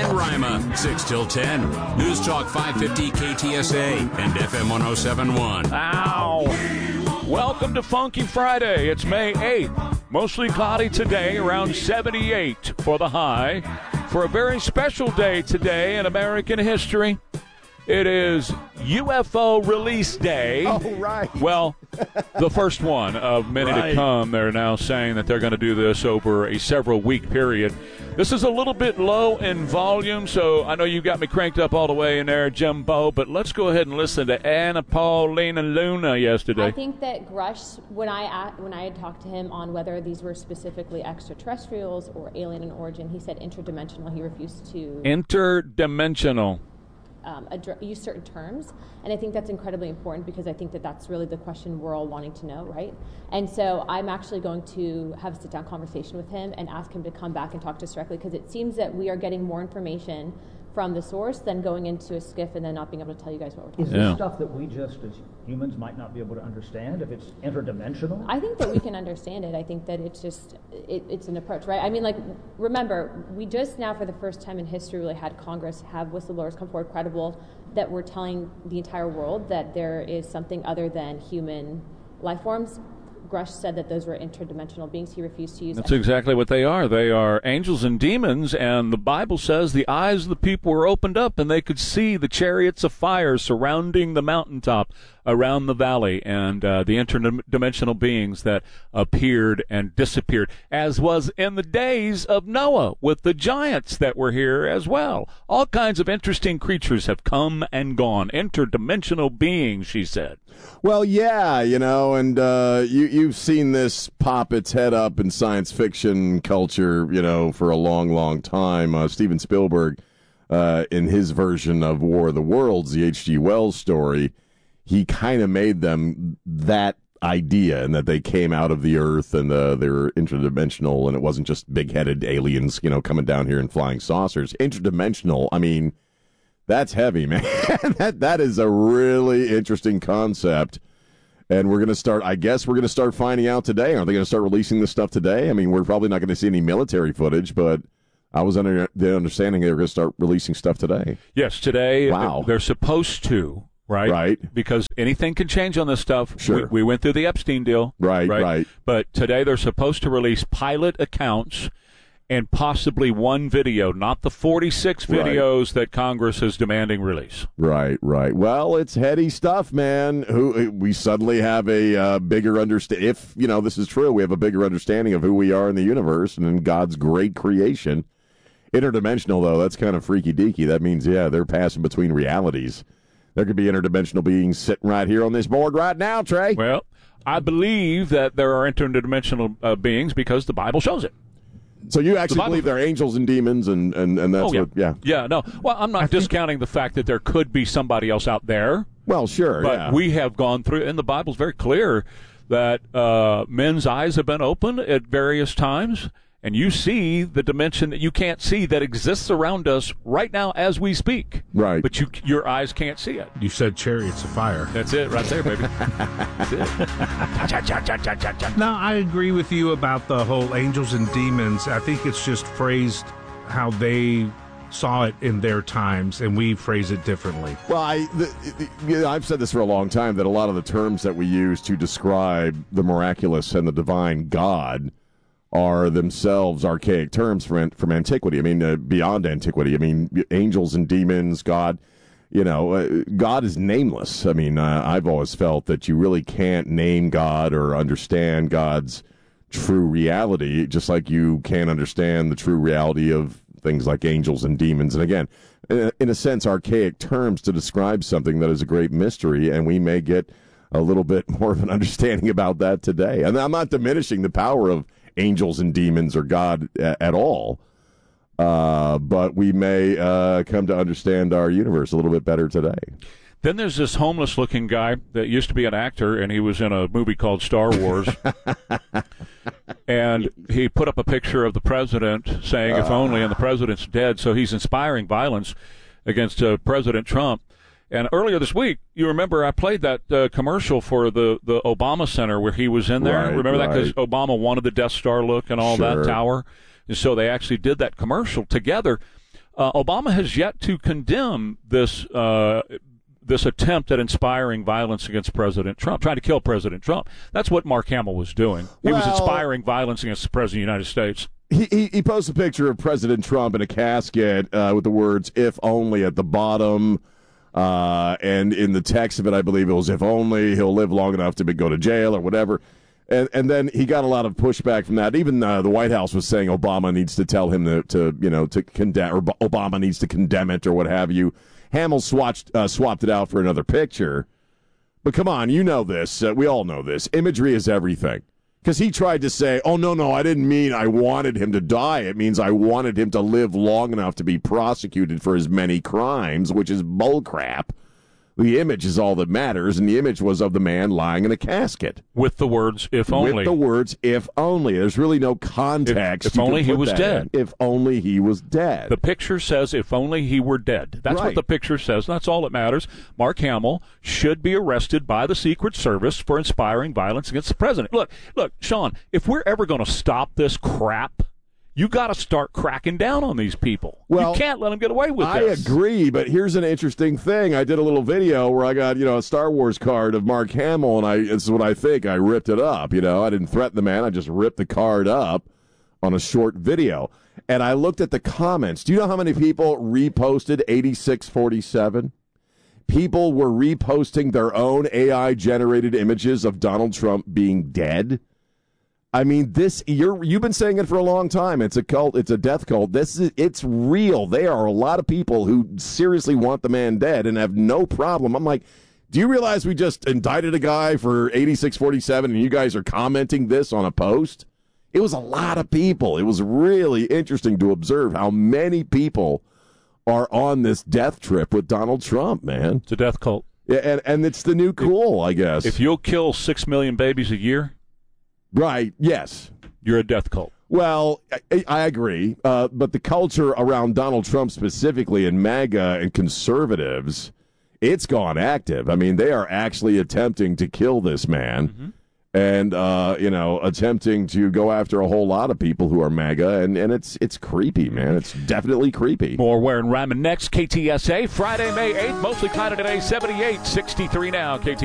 and Rima, 6 till 10. News Talk 550 KTSA and FM 1071. Ow! Welcome to Funky Friday. It's May 8th. Mostly cloudy today, around 78 for the high. For a very special day today in American history, it is UFO Release Day. Oh, right. Well, the first one of many to come. They're now saying that they're going to do this over a several-week period. This is a little bit low in volume, so I know you got me cranked up all the way in there, Jimbo, but let's go ahead and listen to Anna Paulina Luna yesterday. I think that Grush, when I had talked to him on whether these were specifically extraterrestrials or alien in origin, he said interdimensional. He refused to... Interdimensional. Use certain terms, and I think that's incredibly important because I think that that's really the question we're all wanting to know, right? And so I'm actually going to have a sit-down conversation with him and ask him to come back and talk to us directly, because it seems that we are getting more information from the source than going into a skiff and then not being able to tell you guys what we're talking about. about. Is this stuff that we just, as humans, might not be able to understand if it's interdimensional? I think that we can understand it. I think that it's just, it's an approach, right? I mean, like, remember, we just now, for the first time in history, really had Congress have whistleblowers come forward credible that we're telling the entire world that there is something other than human life forms. Grush said that those were interdimensional beings. He refused to use That's exactly what they are. They are angels and demons, and the Bible says the eyes of the people were opened up, and they could see the chariots of fire surrounding the mountaintop around the valley, and the interdimensional beings that appeared and disappeared, as was in the days of Noah with the giants that were here as well. All kinds of interesting creatures have come and gone. Interdimensional beings, she said. Well, yeah, you know, and you've seen this pop its head up in science fiction culture, you know, for a long, long time. Steven Spielberg, in his version of War of the Worlds, the H.G. Wells story, he kind of made them that idea, and that they came out of the earth and they were interdimensional, and it wasn't just big-headed aliens, you know, coming down here in flying saucers. Interdimensional, I mean, that's heavy, man. that is a really interesting concept. And we're going to start, I guess we're going to start finding out today. Are they going to start releasing this stuff today? I mean, we're probably not going to see any military footage, but I was under the understanding they were going to start releasing stuff today. Yes, today. Wow. They're supposed to, right? Right. Because anything can change on this stuff. Sure. We went through the Epstein deal. Right. But today they're supposed to release pilot accounts and possibly one video, not the 46 videos that Congress is demanding release. Right. Well, it's heady stuff, man. We suddenly have a bigger understanding. If, you know, this is true, we have a bigger understanding of who we are in the universe and in God's great creation. Interdimensional, though, that's kind of freaky-deaky. That means, yeah, they're passing between realities. There could be interdimensional beings sitting right here on this board right now, Trey. Well, I believe that there are interdimensional beings because the Bible shows it. So you actually believe they're angels and demons, and that's what, yeah. Yeah, no. Well, I'm not discounting the fact that there could be somebody else out there. Well, sure, but we have gone through, and the Bible's very clear that men's eyes have been opened at various times, and you see the dimension that you can't see that exists around us right now as we speak. Right. But your eyes can't see it. You said chariots of fire. That's it right there, baby. That's it. No, I agree with you about the whole angels and demons. I think it's just phrased how they saw it in their times, and we phrase it differently. Well, I've said this for a long time, that a lot of the terms that we use to describe the miraculous and the divine God are themselves archaic terms from antiquity. I mean, beyond antiquity. I mean, angels and demons, God. You know, God is nameless. I mean, I've always felt that you really can't name God or understand God's true reality, just like you can't understand the true reality of things like angels and demons. And again, in a sense, archaic terms to describe something that is a great mystery, and we may get a little bit more of an understanding about that today. And I'm not diminishing the power of angels and demons or God at all, but we may come to understand our universe a little bit better today. Then there's this homeless-looking guy that used to be an actor, and he was in a movie called Star Wars. And he put up a picture of the president saying, if only, and the president's dead. So he's inspiring violence against President Trump. And earlier this week, you remember I played that commercial for the Obama Center where he was in there. Right, remember that? Because right. Obama wanted the Death Star look and all Sure. that tower. And so they actually did that commercial together. Obama has yet to condemn this this attempt at inspiring violence against President Trump, trying to kill President Trump. That's what Mark Hamill was doing. He was inspiring violence against the President of the United States. He posts a picture of President Trump in a casket with the words, "if only" at the bottom. And in the text of it, I believe it was, "if only he'll live long enough to go to jail," or whatever. And then he got a lot of pushback from that. Even the White House was saying Obama needs to tell him to condemn, or Obama needs to condemn it, or what have you. Hamill swapped it out for another picture. But come on, you know this. We all know this. Imagery is everything. Because he tried to say, "Oh, no, I didn't mean I wanted him to die. It means I wanted him to live long enough to be prosecuted for his many crimes," which is bullcrap. The image is all that matters, and the image was of the man lying in a casket. With the words, "if only." With the words, "if only." There's really no context. If only he was dead. If only he was dead. The picture says, "if only he were dead." That's what the picture says. That's all that matters. Mark Hamill should be arrested by the Secret Service for inspiring violence against the president. Look, Sean, if we're ever going to stop this crap, you got to start cracking down on these people. Well, you can't let them get away with this. I agree, but here's an interesting thing. I did a little video where I got, a Star Wars card of Mark Hamill, and this is what I think. I ripped it up. I didn't threaten the man. I just ripped the card up on a short video. And I looked at the comments. Do you know how many people reposted 8647? People were reposting their own AI-generated images of Donald Trump being dead. I mean, you've been saying it for a long time. It's a cult. It's a death cult. It's real. There are a lot of people who seriously want the man dead and have no problem. I'm like, do you realize we just indicted a guy for 8647 and you guys are commenting this on a post? It was a lot of people. It was really interesting to observe how many people are on this death trip with Donald Trump, man. It's a death cult. Yeah, and it's the new cool, I guess. If you'll kill 6 million babies a year... Right, yes. You're a death cult. Well, I agree. But the culture around Donald Trump specifically and MAGA and conservatives, it's gone active. I mean, they are actually attempting to kill this man and, attempting to go after a whole lot of people who are MAGA. And it's creepy, man. It's definitely creepy. More Ware and Ryman next. KTSA, Friday, May 8th. Mostly cloudy today, 78, 63 now.